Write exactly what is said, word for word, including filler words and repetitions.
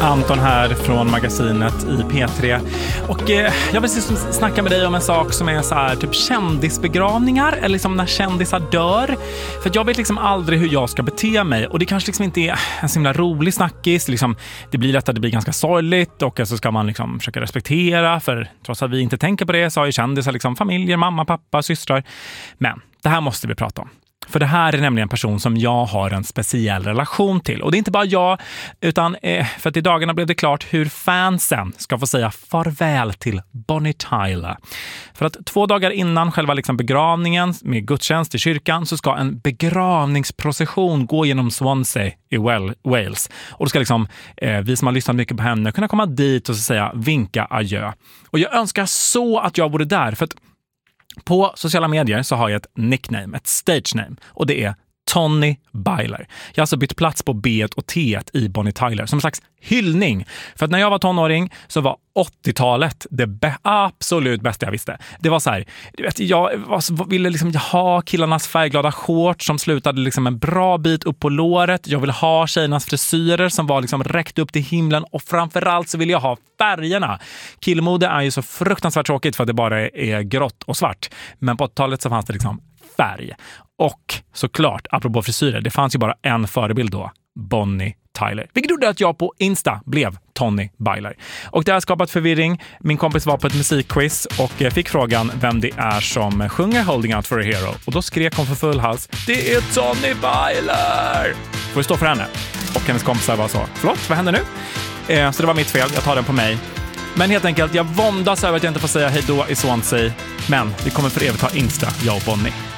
Anton här från magasinet i P tre. Och eh, jag vill snacka med dig om en sak som är så här, typ kändisbegravningar eller liksom när kändisar dör. För att jag vet liksom aldrig hur jag ska bete mig, och det kanske liksom inte är en så himla rolig snackis. Liksom, det blir lätt att det blir ganska sorgligt, och så ska man liksom försöka respektera, för trots att vi inte tänker på det så har ju kändisar liksom familjer, mamma, pappa, systrar. Men det här måste vi prata om. För det här är nämligen en person som jag har en speciell relation till. Och det är inte bara jag, utan eh, för att i dagarna blev det klart hur fansen ska få säga farväl till Bonnie Tyler. För att två dagar innan själva liksom begravningen med gudstjänst i kyrkan så ska en begravningsprocession gå genom Swansea i Wales. Och då ska liksom eh, vi som har lyssnat mycket på henne kunna komma dit och så säga vinka adjö. Och jag önskar så att jag vore där, för att på sociala medier så har jag ett nickname, ett stage name, och det är Tony Byler. Jag har alltså bytt plats på B och T i Bonnie Tyler som en slags hyllning. För att när jag var tonåring så var åttiotalet det be- absolut bästa jag visste. Det var så här, du vet, jag var, ville liksom ha killarnas färgglada shorts som slutade liksom en bra bit upp på låret. Jag ville ha tjejernas frisyrer som var liksom räckt upp till himlen, och framförallt så ville jag ha färgerna. Killmode är ju så fruktansvärt tråkigt för att det bara är grått och svart. Men på åttiotalet så fanns det liksom färg. Och såklart, apropå frisyrer, det fanns ju bara en förebild då, Bonnie Tyler. Vilket gjorde att jag på Insta blev Tony Byler. Och det har skapat förvirring. Min kompis var på ett musikquiz och fick frågan vem det är som sjunger Holding Out for a Hero. Och då skrek hon för full hals: det är Tony Byler! Får du stå för henne? Och hennes kompisar var så: förlåt, vad händer nu? Eh, så det var mitt fel, jag tar den på mig. Men helt enkelt, jag våndas över att jag inte får säga hej då i Swansea. Men vi kommer för evigt ha Insta, jag och Bonnie.